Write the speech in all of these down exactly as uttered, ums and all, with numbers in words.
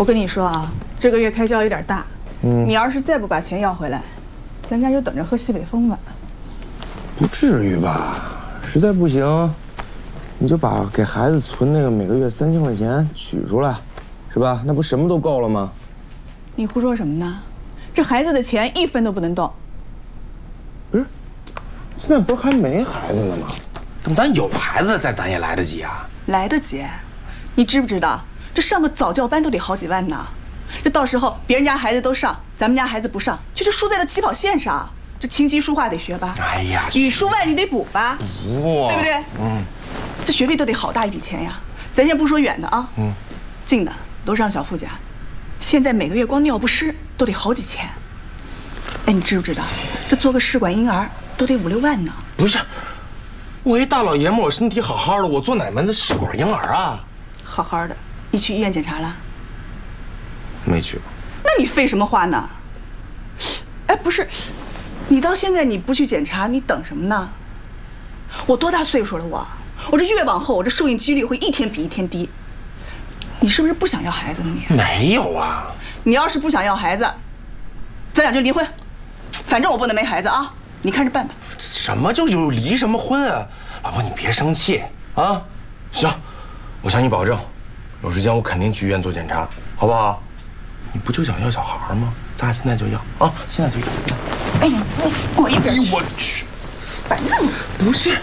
我跟你说啊，这个月开销有点大，嗯，你要是再不把钱要回来，咱家就等着喝西北风了。 不至于吧？实在不行，你就把给孩子存那个每个月三千块钱取出来，是吧？那不什么都够了吗？ 你胡说什么呢？这孩子的钱一分都不能动。 不是，现在不是还没孩子呢吗？ 等咱有孩子了，再咱也来得及啊。 来得及？你知不知道，这上个早教班都得好几万呢。这到时候别人家孩子都上，咱们家孩子不上，就是输在了起跑线上。这琴棋书画得学吧？ 哎呀， 语数外你得补吧？ 补， 对不对？嗯。这学费都得好大一笔钱呀。咱先不说远的啊，嗯，近的都上小富家，现在每个月光尿不湿都得好几千。哎，你知不知道，这做个试管婴儿都得五六万呢？ 不是，我一大老爷们，我身体好好的，我做哪门子试管婴儿啊？ 好好的，你去医院检查了？ 没去。 那你废什么话呢？哎，不是，你到现在你不去检查，你等什么呢？我多大岁数了我？我这越往后，我这受孕几率会一天比一天低。你是不是不想要孩子了你？ 没有啊。 你要是不想要孩子，咱俩就离婚。反正我不能没孩子啊，你看着办吧。 什么就有离什么婚啊？老婆，你别生气啊。行，我向你保证，有时间我肯定去医院做检查，好不好？你不就想要小孩吗？咱俩现在就要啊，现在就要。 哎呀，你我一边去！ 我去， 反正不是。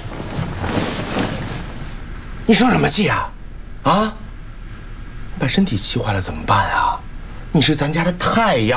你生什么气啊？啊！把身体气坏了怎么办啊？你是咱家的太阳。